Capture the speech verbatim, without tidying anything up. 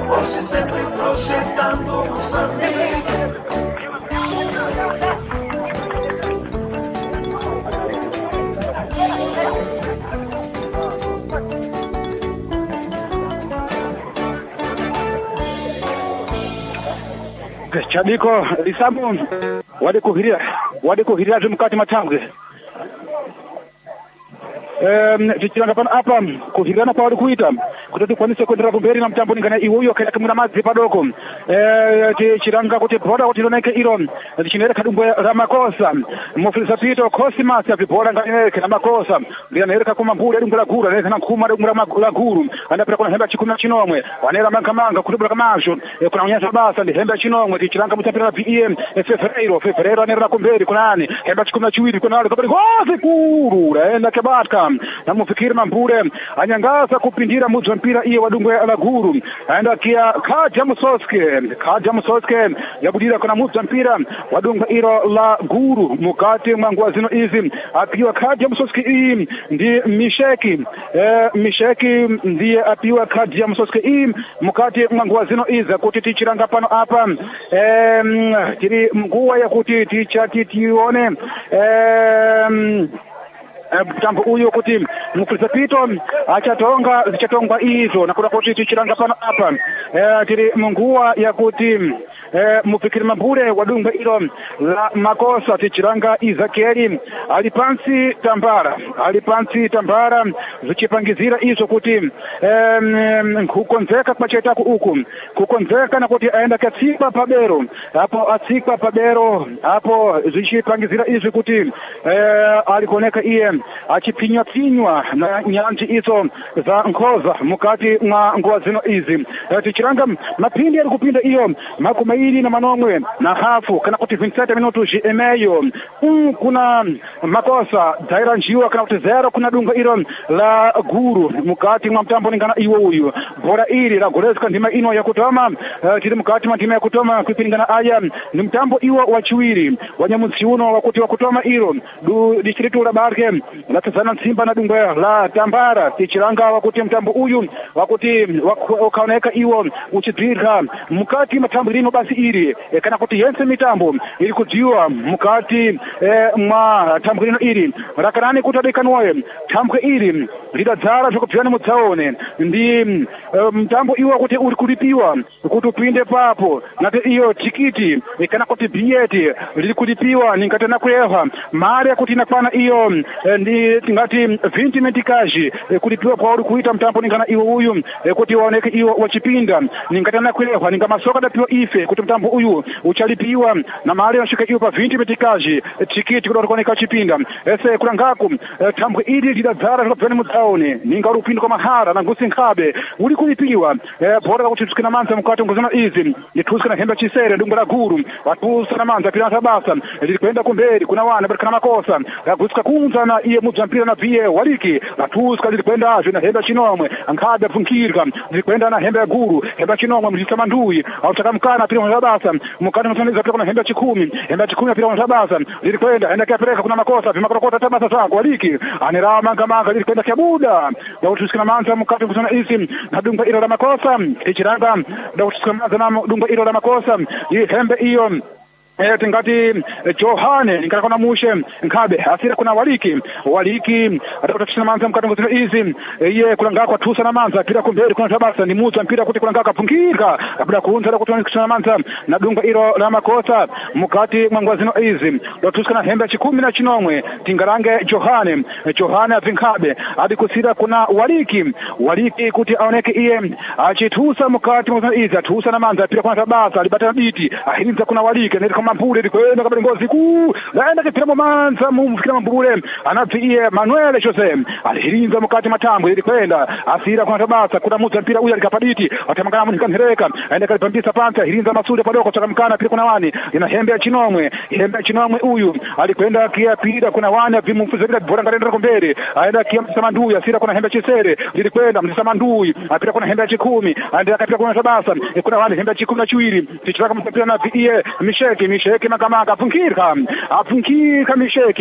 hoje sempre projetando Moçambique. Chabiko lisamu wade kuhiria wade kuhiria mkati matangwe Um, vichiranga pano apa kuhirana kwa wali kuita kutati kwanise kuendera kumberi na mtambo ningana iwoyo kaya kumuna mazi padoko eh tichiranga kuti boda kuti loneke iro tichinere kadumbo la makosa mufisa pito kosi masi apibola ngane kana makosa ndia nereka kuma mbule dumbo la guru nereka na kuma dumbo la guru andapira kuna hemba chikumi na chinomwe wanera mankamanga kutubula kamasho eh, kuna unyasa basa ndi hemba chinomwe tichiranga mutapira P M fefereiro fefereiro nereka kumberi kuna ani hemba chikumi na chiwiri kuna wale kabari hozi kuru raenda kebatka na mufikiri mambure anyangaza kupindira mudzi mpira iye wadungwe ala guru aenda kia kaja musoske kaja musoske yabudira kuna mudzi mpira wadungwe iro la guru mukati mangwa zino izi apiwa kaja musoske ii ndi misheki e, misheki ndiye apiwa kaja musoske ii mukati mangwa zino izi kuti tichiranga pano apa e, tiri mguwa ya kuti tichati tione e, mtambo uyo kuti mufisa pito achatonga zichatongwa izo na kuna kuti tichiranga pano apa e, tiri munguwa ya kuti e, mufikiri mambure wadunga ilo la makosa tichiranga izakeri alipansi tambara alipansi tambara zichipangizira izo kuti e, kukonzeka kwa chetaku uku kukonzeka na kuti aenda katsipa pabero hapo atsipa pabero hapo zichipangizira izo kuti e, alikoneka iye achipinywa pinywa na nyanji izo za nkhoza mukati mwa nguwa zino izi e, tichiranga mapindi yali kupinda iyo makumaili na manomwe na hafu kana kuti vinsete minutos emeyo um, kuna makosa daira njiwa kana kuti zero kuna dunga ilo la guru mukati mwa mtambo ningana iwo uyu bora ili la golezika ndima ino ya kutoma uh, tiri mukati mwa ndima ya kutoma kuipilingana aya ni mtambo iwo wachiwiri wanyamuzi uno wakuti wakutoma ilo du distritu la barke la tazana nsimba na dunga la tambara tichiranga wakuti mtambo uyu wakuti wakaoneka iwo uchidhirika mukati matambo lino basi ili e, kana kuti yense mitambo ili kujiwa mukati e, mwa tambo lino ili rakarani kutadikanwaye tambo ili lidadzara zvikubvyana mutsaone ndi e, mtambo iwo kuti uri kulipiwa kuti upinde papo nati iyo tikiti e, kana kuti biyeti lili kulipiwa ningatana kuyeha mari yakuti inakwana iyo e, ndi ngati vinti metikaji e, kulipiwa kwa uri kuita mtambo ningana iwo uyu e, kuti waoneke iwo wachipinda ningatana kuyeha ninga masoka dapiwa ife kuti mtambo uyu uchalipiwa na mali yashika iyo pa vinti metikaji e, tikiti kuti kuoneka chipinda ese kulangaku e, tambo ili lidadzara zvikubvyana mutsaone ninga uri upinde kwa mahara na ngusi nkhabe uli kulipiwa e, bora kuti tusikina manza mukati ngozona izi nitusikina hemba chisere ndungu la guru watusana manza pilasa basa lilikwenda kumberi kuna wana barikana makosa gusika kunza na iye mudza mpira na vie waliki watusika lilikwenda ajo na hemba chinomwe nkhabe afunkirika lilikwenda na hemba ya guru hemba chinomwe mlisama ndui autaka mkana pila mwana basa mukati mtaniza pila kuna hemba chikumi hemba chikumi pila mwana basa lilikwenda enda kiapeleka kuna makosa pima kurokota tabasa zako waliki anirawa manga manga lilikwenda kiabuda na utusikina manza mukati ngozona izi na dunga ilo la makosa tichiranga na utusikina manza na dunga ilo la makosa yi hembe iyo Eh tingati Johane nikakona mushe nkabe asira kuna waliki waliki atakutafishana manza mkati ngozino izi iye kulanga kwa tusa na manza pira kumberi kuna tabasa ni muza mpira kuti kulanga kapungika kabla kuunza la kutoa kishana manza na dunga ilo la makosa mukati mwangwazino izi ndo tusikana hembe chikumi na chinomwe tingarange Johane Johane avinkabe hadi kusira kuna waliki waliki kuti aoneke iye achitusa mukati mwangwazino izi atusa na manza pira kuna tabasa alibata biti ahirinza kuna waliki nilika mambule likwenda kabali ngozi ku laenda kipira manza mumfikira mambule anadziye Manuel Jose alihirinza mukati matambo likwenda asira kuna tabasa kuna mudza mpira uya likapaditi atamangana mu kanhereka aenda kalipambisa panta hirinza masude padoko takamkana pira kuna wani ina hembe ya chinomwe hembe ya chinomwe uyu alikwenda kia pira kuna wani vimufuzira bora ngalenda kombere aenda kia msamandu asira kuna hembe chisere likwenda msamandu apira kuna hembe ya chikumi aenda kapira kuna tabasa kuna wani hembe ya chikumi na chiwiri tichiraka mpira na vie misheki misheki makamaka afunkirika afunkirika misheki